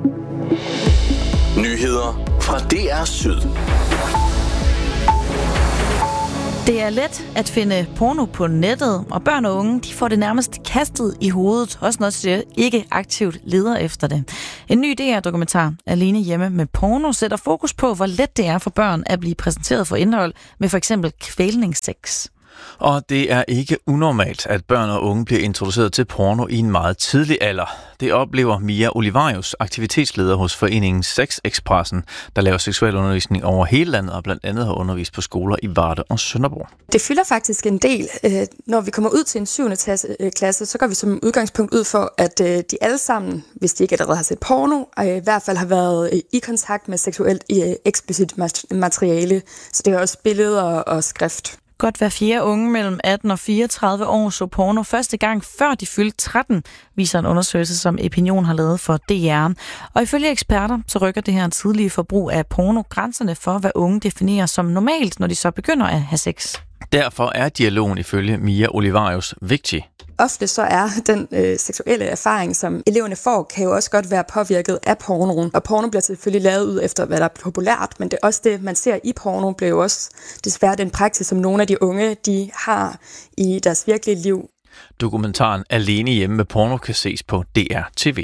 Nyheder fra DR Syd. Det er let at finde porno på nettet, og børn og unge de får det nærmest kastet i hovedet, også når de ikke aktivt leder efter det. En ny DR-dokumentar, Alene hjemme med porno, sætter fokus på, hvor let det er for børn at blive præsenteret for indhold med for eksempel kvælningssex. Og det er ikke unormalt, at børn og unge bliver introduceret til porno i en meget tidlig alder. Det oplever Mia Olivarius, aktivitetsleder hos foreningen Sexexpressen, der laver seksuel undervisning over hele landet og blandt andet har undervist på skoler i Varde og Sønderborg. Det fylder faktisk en del. Når vi kommer ud til en 7. klasse, så går vi som udgangspunkt ud for, at de alle sammen, hvis de ikke allerede har set porno, i hvert fald har været i kontakt med seksuelt eksplicit materiale. Så det er også billeder og skrift. Godt hver 4. unge mellem 18 og 34 år så porno første gang før de fyldte 13, viser en undersøgelse, som Epinion har lavet for DR. Og ifølge eksperter, så rykker det her tidlige forbrug af porno grænserne for, hvad unge definerer som normalt, når de så begynder at have sex. Derfor er dialogen ifølge Mia Olivarius vigtig. Ofte så er den seksuelle erfaring, som eleverne får, kan jo også godt være påvirket af pornoen. Og porno bliver selvfølgelig lavet ud efter, hvad der er populært, men det er også det, man ser i porno, bliver jo også desværre den praksis, som nogle af de unge, de har i deres virkelige liv. Dokumentaren Alene hjemme med porno kan ses på DR TV.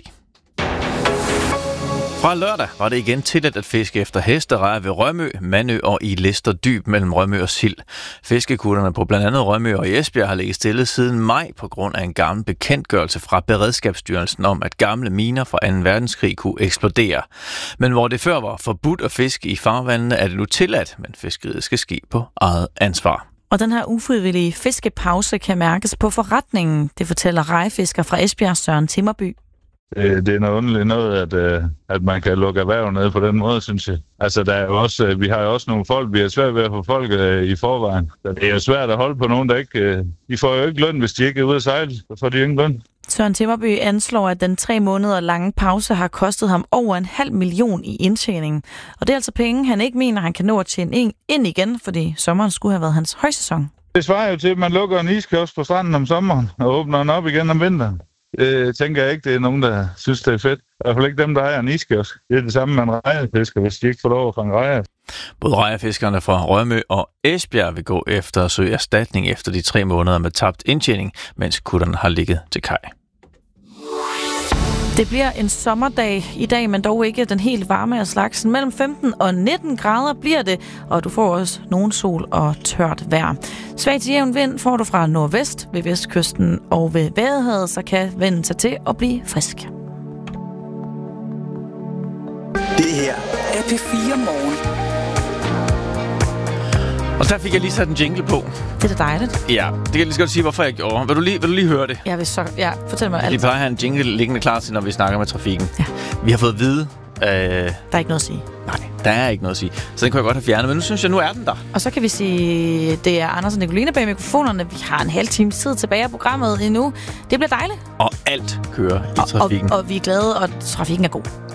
Fra lørdag var det igen tilladt at fiske efter hesterejer ved Rømø, Mandø og i Lister Dyb mellem Rømø og Sild. Fiskekutterne på blandt andet Rømø og Esbjerg har ligget stille siden maj på grund af en gammel bekendtgørelse fra Beredskabsstyrelsen om, at gamle miner fra 2. verdenskrig kunne eksplodere. Men hvor det før var forbudt at fiske i farvandene, er det nu tilladt, men fiskeriet skal ske på eget ansvar. Og den her ufrivillige fiskepause kan mærkes på forretningen, det fortæller rejefisker fra Esbjerg, Søren Timmerby. Det er noget underligt noget, at man kan lukke erhverv ned på den måde, synes jeg. Altså, der er jo også, vi har jo også nogle folk, vi er svært ved at få folk i forvejen. Så det er jo svært at holde på nogen, der ikke... De får jo ikke løn, hvis de ikke er ude at sejle. Så får de ingen løn. Søren Timmerby anslår, at den 3 måneder lange pause har kostet ham over 500.000 i indtjening. Og det er altså penge, han ikke mener, han kan nå at tjene ind igen, fordi sommeren skulle have været hans højsæson. Det svarer jo til, at man lukker en iskiosk på stranden om sommeren og åbner den op igen om vinteren. Det tænker jeg ikke, det er nogen, der synes, det er fedt. I hvert fald ikke dem, der ejer en iskiosk. Det er det samme med en rejefisker, hvis de ikke får lov at fange rejer. Både rejerfiskerne fra Rømø og Esbjerg vil gå efter at søge erstatning efter de 3 måneder med tabt indtjening, mens kutterne har ligget til kaj. Det bliver en sommerdag i dag, men dog ikke den helt varme af slagsen. Mellem 15 og 19 grader bliver det, og du får også nogen sol og tørt vejr. Svag til jævn vind får du fra nordvest ved vestkysten, og ved Vadehavet, så kan vinden tage til at blive frisk. Det her er P4 Morgen. Og der fik jeg lige sat en jingle på. Det er da dejligt. Ja, det kan jeg lige så godt sige, hvorfor jeg gjorde. Vil du lige høre det? Fortæl mig alt. Vi plejer at have en jingle liggende klar til, når vi snakker med trafikken. Ja. Vi har fået at vide... Der er ikke noget at sige. Nej, der er ikke noget at sige. Så den kunne jeg godt have fjernet, men nu synes jeg, nu er den der. Og så kan vi sige, det er Anders og Nicoline bag mikrofonerne. Vi har en halv time tid tilbage af programmet endnu. Det bliver dejligt. Og alt kører i trafikken. Og vi er glade, og trafikken er god.